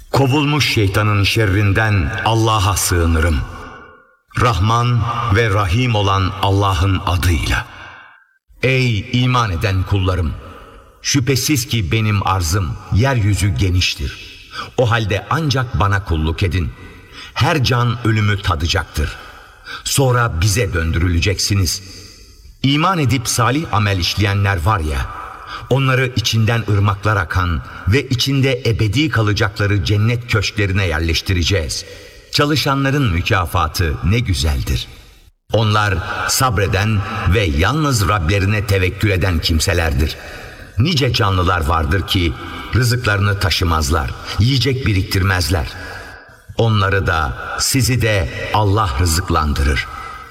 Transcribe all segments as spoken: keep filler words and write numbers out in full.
Kovulmuş şeytanın şerrinden Allah'a sığınırım. Rahman ve Rahim olan Allah'ın adıyla. Ey iman eden kullarım! Şüphesiz ki benim arzım, yeryüzü geniştir. O halde ancak bana kulluk edin. Her can ölümü tadacaktır. Sonra bize döndürüleceksiniz. İman edip salih amel işleyenler var ya, onları içinden ırmaklar akan ve içinde ebedi kalacakları cennet köşklerine yerleştireceğiz. Çalışanların mükafatı ne güzeldir. Onlar sabreden ve yalnız Rablerine tevekkül eden kimselerdir. Nice canlılar vardır ki rızıklarını taşımazlar, yiyecek biriktirmezler. Onları da sizi de Allah rızıklandırır.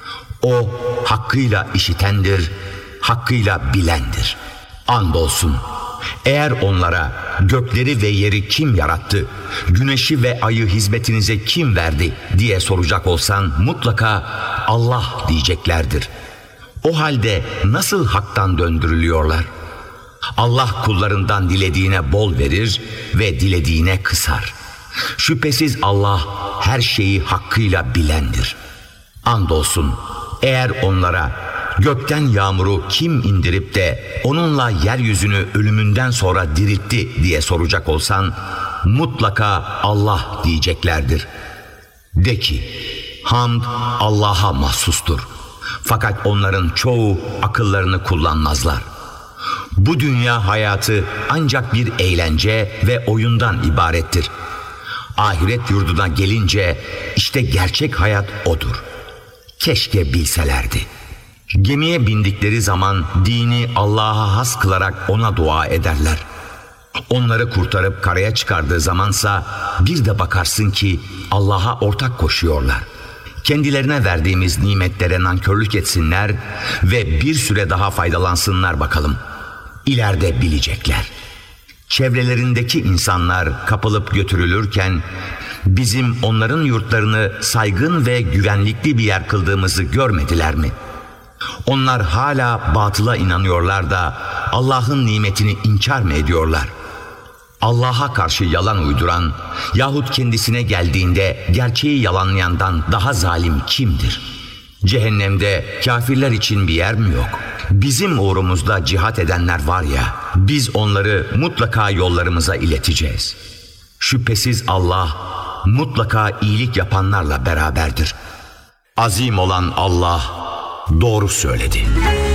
O hakkıyla işitendir, hakkıyla bilendir. Andolsun eğer onlara gökleri ve yeri kim yarattı, güneşi ve ayı hizmetinize kim verdi diye soracak olsan mutlaka Allah diyeceklerdir. O halde nasıl haktan döndürülüyorlar? Allah kullarından dilediğine bol verir ve dilediğine kısar. Şüphesiz Allah her şeyi hakkıyla bilendir. Andolsun eğer onlara gökten yağmuru kim indirip de onunla yeryüzünü ölümünden sonra diriltti diye soracak olsan mutlaka Allah diyeceklerdir. De ki, hamd Allah'a mahsustur. Fakat onların çoğu akıllarını kullanmazlar. Bu dünya hayatı ancak bir eğlence ve oyundan ibarettir. Ahiret yurduna gelince işte gerçek hayat odur. Keşke bilselerdi. Gemiye bindikleri zaman dini Allah'a has kılarak ona dua ederler. Onları kurtarıp karaya çıkardığı zamansa bir de bakarsın ki Allah'a ortak koşuyorlar. Kendilerine verdiğimiz nimetlere nankörlük etsinler ve bir süre daha faydalansınlar bakalım. İleride bilecekler. Çevrelerindeki insanlar kapılıp götürülürken bizim onların yurtlarını saygın ve güvenlikli bir yer kıldığımızı görmediler mi? Onlar hala batıla inanıyorlar da Allah'ın nimetini inkar mı ediyorlar? Allah'a karşı yalan uyduran yahut kendisine geldiğinde gerçeği yalanlayandan daha zalim kimdir? Cehennemde kafirler için bir yer mi yok? Bizim uğrumuzda cihat edenler var ya, biz onları mutlaka yollarımıza ileteceğiz. Şüphesiz Allah mutlaka iyilik yapanlarla beraberdir. Azim olan Allah doğru söyledi.